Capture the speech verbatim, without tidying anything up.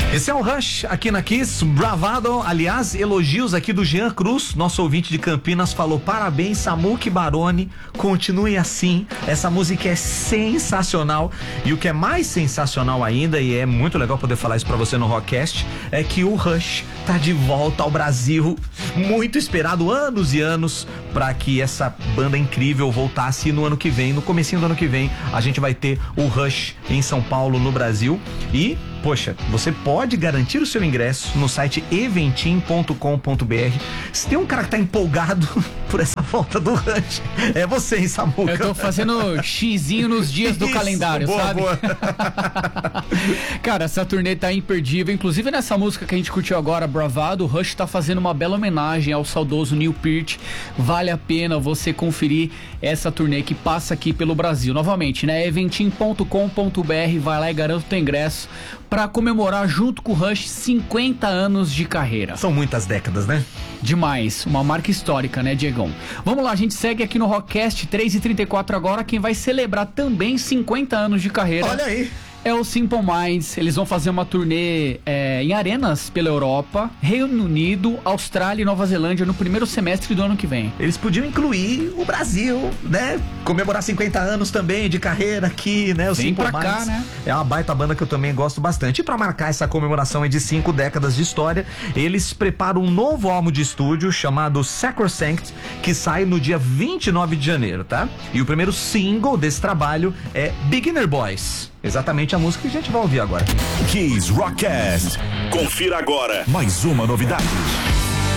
Esse é o Rush aqui na Kiss, Bravado. Aliás, elogios aqui do Jean Cruz, nosso ouvinte de Campinas, falou: parabéns, Samuque Baroni, continue assim, essa música é sensacional. E o que é mais sensacional ainda, e é muito legal poder falar isso pra você no Rockcast, é que o Rush tá de volta ao Brasil, muito esperado, anos e anos, pra que essa banda incrível voltasse no ano que vem, no comecinho do ano que vem, a gente vai ter o Rush em São Paulo, no Brasil. E poxa, você pode garantir o seu ingresso no site eventim ponto com ponto br. Se tem um cara que tá empolgado por essa volta do Rush, é você, hein, Samuca? Eu tô fazendo xizinho nos dias do Isso, calendário, boa, sabe? Boa. Cara, essa turnê tá imperdível. Inclusive nessa música que a gente curtiu agora, Bravado, o Rush tá fazendo uma bela homenagem ao saudoso Neil Peart. Vale a pena você conferir essa turnê que passa aqui pelo Brasil. Novamente, né? eventim ponto com ponto br, vai lá e garanta o teu ingresso pra comemorar junto com o Rush cinquenta anos de carreira. São muitas décadas, né? Demais, uma marca histórica, né, Diegão? Vamos lá, a gente segue aqui no Rockcast, três e trinta e quatro agora. Quem vai celebrar também cinquenta anos de carreira, olha aí, é o Simple Minds. Eles vão fazer uma turnê é, em arenas pela Europa, Reino Unido, Austrália e Nova Zelândia no primeiro semestre do ano que vem. Eles podiam incluir o Brasil, né? Comemorar cinquenta anos também de carreira aqui, né? O Vem Simple pra Minds cá, né? É uma baita banda que eu também gosto bastante. E pra marcar essa comemoração de cinco décadas de história, eles preparam um novo álbum de estúdio chamado Sacrosanct, que sai no dia vinte e nove de janeiro, tá? E o primeiro single desse trabalho é Beginner Boys. Exatamente a música que a gente vai ouvir agora. Kiss Rockcast. Confira agora mais uma novidade.